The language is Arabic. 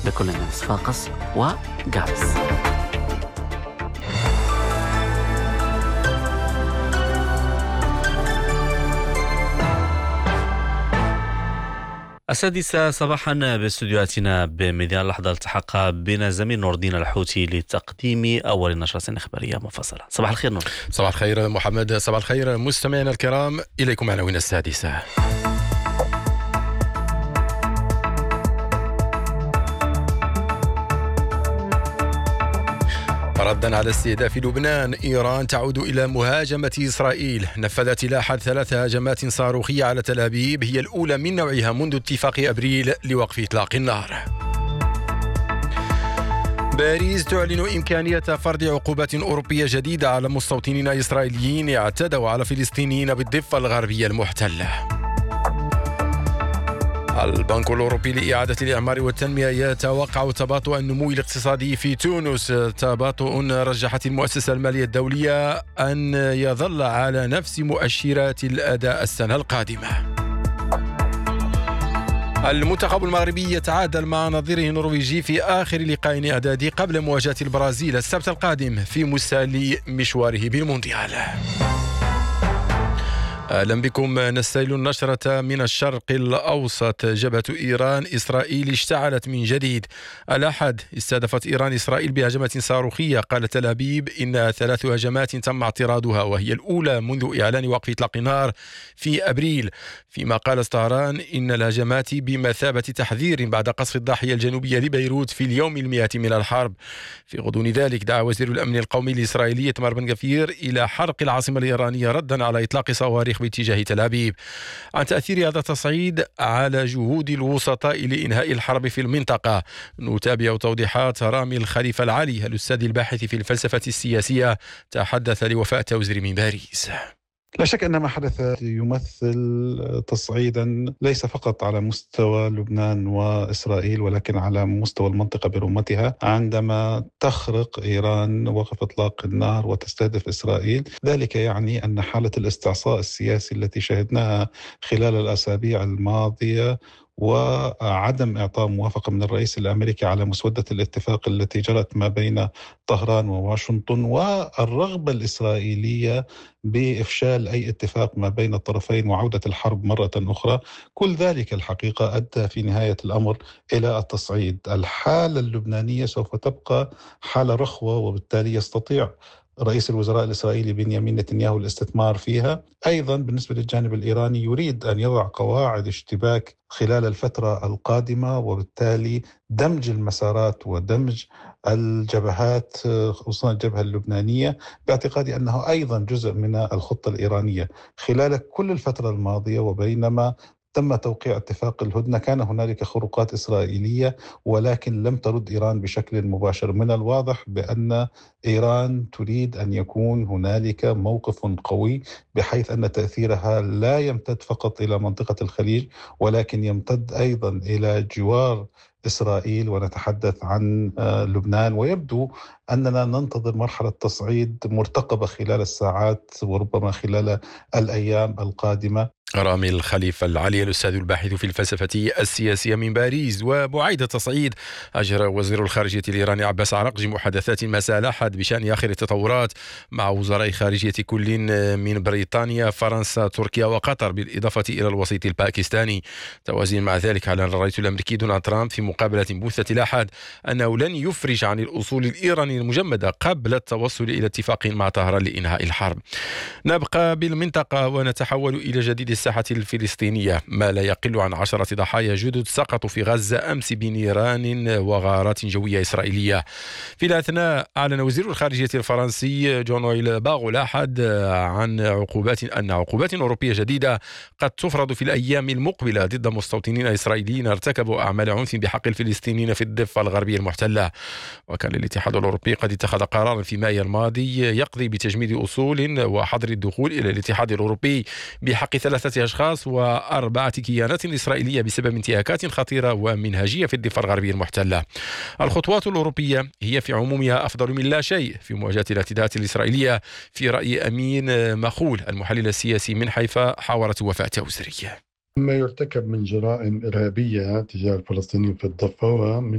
بكل من صفاقس وجالس. السادسة صباحا باستديوهاتنا بميدان لحظة التحق بنا زميل نور الدين الحوتي لتقديم أول نشرة إخبارية مفصلة. صباح الخير نور. صباح الخير محمد. صباح الخير مستمعينا الكرام، إليكم عناوين السادسة. ردا على استهداف لبنان، إيران تعود إلى مهاجمة إسرائيل. نفذت الأحد 3 هجمات صاروخية على تل أبيب، هي الأولى من نوعها منذ اتفاق أبريل لوقف إطلاق النار. باريس تعلن إمكانية فرض عقوبات أوروبية جديدة على مستوطنين إسرائيليين اعتدوا على فلسطينيين بالضفة الغربية المحتلة. البنك الأوروبي لإعادة الإعمار والتنمية يتوقع تباطؤ النمو الاقتصادي في تونس، تباطؤ رجحت المؤسسة المالية الدولية أن يظل على نفس مؤشرات الأداء السنة القادمة. المنتخب المغربي يتعادل مع نظيره النرويجي في آخر لقاء إعدادي قبل مواجهة البرازيل السبت القادم في مسالي مشواره بالمونديال. أهلا بكم. نستهل النشرة من الشرق الأوسط. جبهة إيران إسرائيل اشتعلت من جديد. الأحد استهدفت إيران إسرائيل بهجمات صاروخية. قالت تل أبيب إنها 3 هجمات تم اعتراضها، وهي الأولى منذ إعلان وقف إطلاق النار في أبريل، فيما قالت طهران إن الهجمات بمثابة تحذير بعد قصف الضاحية الجنوبية لبيروت في اليوم 100 من الحرب. في غضون ذلك دعا وزير الأمن القومي الإسرائيلي إتمار بن غفير إلى حرق العاصمة الإيرانية ردا على إطلاق صواريخ باتجاه تل أبيب. عن تأثير هذا التصعيد على جهود الوسطاء لإنهاء الحرب في المنطقة، نتابع توضيحات رامي الخليفة العلي الأستاذ الباحث في الفلسفة السياسية، تحدث لوفاء توزري من باريس. لا شك أن ما حدث يمثل تصعيدا ليس فقط على مستوى لبنان وإسرائيل، ولكن على مستوى المنطقة برمتها، عندما تخرق إيران وقف إطلاق النار وتستهدف إسرائيل. ذلك يعني أن حالة الاستعصاء السياسي التي شهدناها خلال الأسابيع الماضية وعدم إعطاء موافقة من الرئيس الأمريكي على مسودة الاتفاق التي جرت ما بين طهران وواشنطن، والرغبة الإسرائيلية بإفشال أي اتفاق ما بين الطرفين وعودة الحرب مرة أخرى، كل ذلك الحقيقة أدى في نهاية الأمر إلى التصعيد. الحالة اللبنانية سوف تبقى حالة رخوة، وبالتالي يستطيع رئيس الوزراء الإسرائيلي بنيامين نتنياهو الاستثمار فيها. أيضا بالنسبة للجانب الإيراني يريد أن يضع قواعد اشتباك خلال الفترة القادمة، وبالتالي دمج المسارات ودمج الجبهات، خصوصا الجبهة اللبنانية، باعتقادي أنه أيضا جزء من الخطة الإيرانية. خلال كل الفترة الماضية وبينما تم توقيع اتفاق الهدنة كان هنالك خروقات إسرائيلية، ولكن لم ترد إيران بشكل مباشر. من الواضح بأن إيران تريد أن يكون هنالك موقف قوي، بحيث أن تأثيرها لا يمتد فقط إلى منطقة الخليج، ولكن يمتد أيضا إلى جوار إسرائيل، ونتحدث عن لبنان. ويبدو أننا ننتظر مرحلة تصعيد مرتقبة خلال الساعات وربما خلال الأيام القادمة. رامي الخليفة العلي الأستاذ الباحث في الفلسفة السياسية من باريس. وبعيد التصعيد، أجرى وزير الخارجية الإيراني عباس عراقجي محادثات مساء الأحد بشأن آخر التطورات مع وزراء خارجية كل من بريطانيا، فرنسا، تركيا وقطر، بالإضافة إلى الوسيط الباكستاني. توازين مع ذلك، أعلن الرئيس الأمريكي دونالد ترامب في مقابلة بثت الأحد أنه لن يفرج عن الأصول الإيرانية المجمدة قبل التوصل إلى اتفاق مع طهران لإنهاء الحرب. نبقى بالمنطقة ونتحول إلى جديد الساحة الفلسطينية. ما لا يقل عن 10 ضحايا جدد سقطوا في غزة أمس بنيران وغارات جوية إسرائيلية. في الأثناء أعلن وزير الخارجية الفرنسي جون نويل باغ الأحد عن عقوبات أوروبية جديدة قد تفرض في الأيام المقبلة ضد مستوطنين إسرائيليين ارتكبوا أعمال عنف بحق الفلسطينيين في الضفة الغربية المحتلة. وكان الاتحاد الأوروبي قد اتخذ قرارا في مايو الماضي يقضي بتجميد أصول وحظر الدخول إلى الاتحاد الأوروبي بحق 3 أشخاص و4 كيانات إسرائيلية بسبب انتهاكات خطيرة ومنهجية في الضفة الغربية المحتلة. الخطوات الأوروبية هي في عمومها أفضل من لا شيء في مواجهة الاعتداءات الإسرائيلية، في رأي أمين مخول المحلل السياسي من حيفا، حاورت وفاء توزري. ما يرتكب من جرائم إرهابية تجاه الفلسطينيين في الضفة ومن